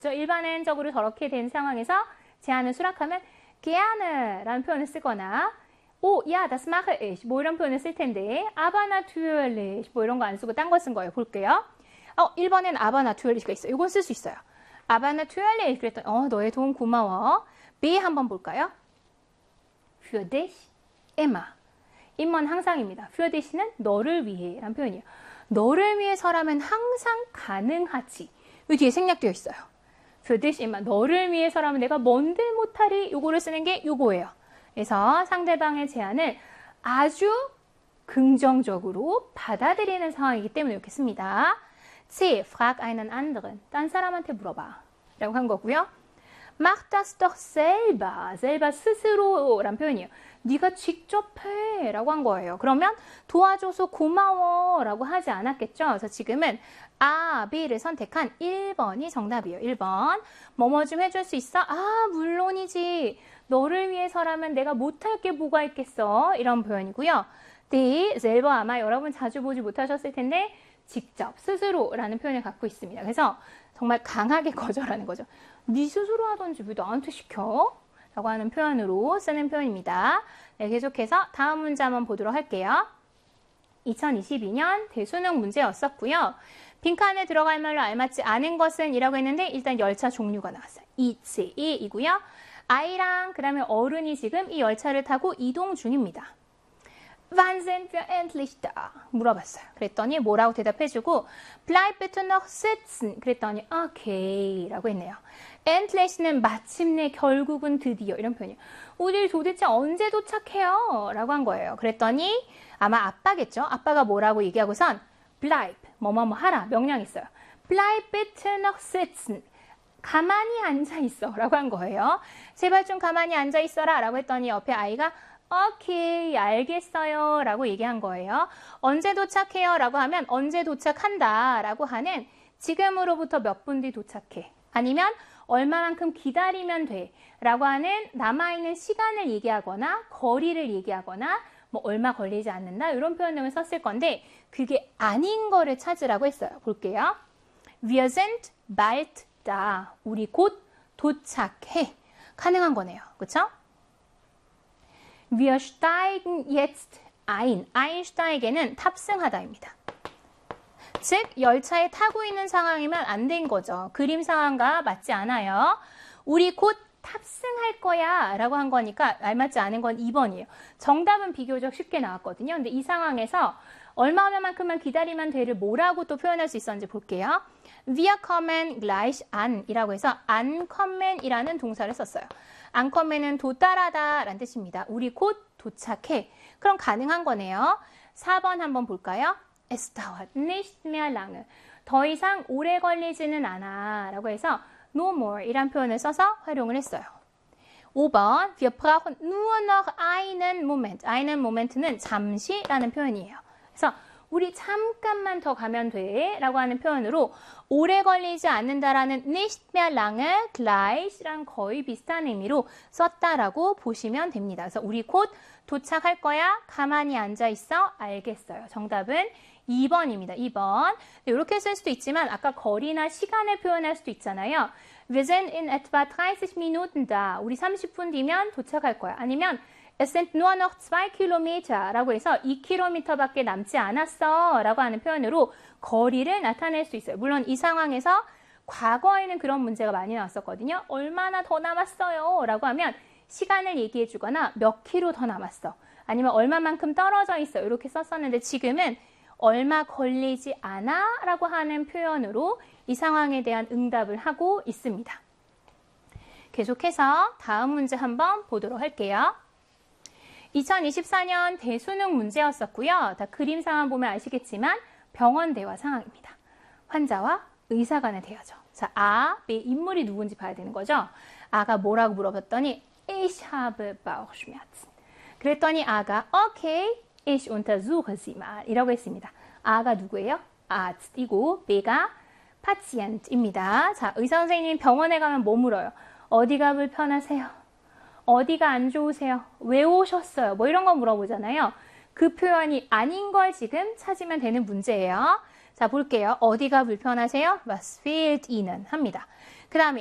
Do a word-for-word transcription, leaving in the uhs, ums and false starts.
저 일반적으로 저렇게 된 상황에서 제안을 수락하면 gerne 라는 표현을 쓰거나 오, ja, das mache ich 뭐 이런 표현을 쓸 텐데 aber natürlich 뭐 이런 거 안 쓰고 딴 거 쓴 거예요. 볼게요. 어, 일 번엔 aber natürlich가 있어요. 이건 쓸 수 있어요. aber natürlich 그랬더니 어, 너의 도움 고마워. B 한번 볼까요? für dich immer. immer 항상입니다. für dich는 너를 위해 라는 표현이에요. 너를 위해서라면 항상 가능하지. 이 뒤에 생략되어 있어요. für dich immer. 너를 위해서라면 내가 뭔들 못하리. 요거를 쓰는 게 요거예요. 그래서 상대방의 제안을 아주 긍정적으로 받아들이는 상황이기 때문에 이렇게 씁니다. C. frag einen anderen. 딴 사람한테 물어봐. 라고 한 거고요. mach das doch selber. selber 스스로라는 표현이에요. 네가 직접 해. 라고 한 거예요. 그러면 도와줘서 고마워. 라고 하지 않았겠죠? 그래서 지금은 A, B를 선택한 일 번이 정답이에요. 일 번. 뭐뭐 좀 해줄 수 있어? 아, 물론이지. 너를 위해서라면 내가 못할 게 뭐가 있겠어? 이런 표현이고요. D, selber 아마 여러분 자주 보지 못하셨을 텐데 직접, 스스로라는 표현을 갖고 있습니다. 그래서 정말 강하게 거절하는 거죠. 네 스스로 하던지 왜 나한테 시켜? 라고 하는 표현으로 쓰는 표현입니다. 네, 계속해서 다음 문제 한번 보도록 할게요. 이천이십이 년 대수능 문제였었고요. 빈칸에 들어갈 말로 알맞지 않은 것은 이라고 했는데 일단 열차 종류가 나왔어요. 이치이이고요. 아이랑 그 다음에 어른이 지금 이 열차를 타고 이동 중입니다. Wann sind wir endlich da? 물어봤어요. 그랬더니 뭐라고 대답해주고 Bleib bitte noch sitzen. 그랬더니 오케이 라고 했네요. Endlich는 마침내, 결국은, 드디어 이런 표현이에요. 우리 도대체 언제 도착해요? 라고 한 거예요. 그랬더니 아마 아빠겠죠? 아빠가 뭐라고 얘기하고선 Bleib, 뭐뭐뭐 하라, 명령했어요. Bleib bitte noch sitzen. 가만히 앉아있어 라고 한 거예요. 제발 좀 가만히 앉아있어라 라고 했더니 옆에 아이가 오케이, 알겠어요 라고 얘기한 거예요. 언제 도착해요? 라고 하면 언제 도착한다 라고 하는 지금으로부터 몇 분 뒤 도착해. 아니면 얼마만큼 기다리면 돼 라고 하는 남아있는 시간을 얘기하거나 거리를 얘기하거나 뭐 얼마 걸리지 않는다 이런 표현 등을 썼을 건데 그게 아닌 거를 찾으라고 했어요. 볼게요. Wir sind bald da. 우리 곧 도착해. 가능한 거네요. 그렇죠? Wir steigen jetzt ein. einsteigen은 탑승하다입니다. 즉 열차에 타고 있는 상황이면 안 된 거죠. 그림 상황과 맞지 않아요. 우리 곧 탑승할 거야 라고 한 거니까 알맞지 않은 건 이 번이에요. 정답은 비교적 쉽게 나왔거든요. 근데 이 상황에서 얼마만큼만 기다리면 돼를 뭐라고 또 표현할 수 있었는지 볼게요. Wir kommen gleich an 이라고 해서 ankommen 이라는 동사를 썼어요. ankommen은 도달하다 라는 뜻입니다. 우리 곧 도착해. 그럼 가능한 거네요. 사 번 한번 볼까요? Es dauert nicht mehr lange. 더 이상 오래 걸리지는 않아 라고 해서 no more 이란 표현을 써서 활용을 했어요. 오 번 Wir brauchen nur noch einen Moment. einen Moment는 잠시라는 표현이에요. 그래서 우리 잠깐만 더 가면 돼 라고 하는 표현으로 오래 걸리지 않는다라는 nicht mehr lange gleich랑 거의 비슷한 의미로 썼다라고 보시면 됩니다. 그래서 우리 곧 도착할 거야. 가만히 앉아 있어. 알겠어요. 정답은 이 번입니다. 이 번. 이렇게 쓸 수도 있지만 아까 거리나 시간을 표현할 수도 있잖아요. Wir sind in etwa dreißig Minuten da. 우리 삼십 분 뒤면 도착할 거야. 아니면 Es sind nur noch zwei Kilometer 라고 해서 이 킬로미터밖에 남지 않았어 라고 하는 표현으로 거리를 나타낼 수 있어요. 물론 이 상황에서 과거에는 그런 문제가 많이 나왔었거든요. 얼마나 더 남았어요 라고 하면 시간을 얘기해 주거나 몇 킬로 더 남았어. 아니면 얼마만큼 떨어져 있어. 이렇게 썼었는데 지금은 얼마 걸리지 않아 라고 하는 표현으로 이 상황에 대한 응답을 하고 있습니다. 계속해서 다음 문제 한번 보도록 할게요. 이천이십사 년 대수능 문제였었고요. 다 그림 상황 보면 아시겠지만 병원 대화 상황입니다. 환자와 의사 간의 대화죠. 자, 아, B, 인물이 누군지 봐야 되는 거죠. 아가 뭐라고 물어봤더니 Ich habe Bauchschmerzen. 그랬더니 아가 Okay, ich untersuche sie mal 이라고 했습니다. 아가 누구예요? Arzt이고 B가 Patient입니다. 자, 의사 선생님 병원에 가면 뭐 물어요? 어디가 불편하세요? 어디가 안 좋으세요? 왜 오셨어요? 뭐 이런 거 물어보잖아요. 그 표현이 아닌 걸 지금 찾으면 되는 문제예요. 자, 볼게요. 어디가 불편하세요? Was fehlt Ihnen? 합니다. 그 다음에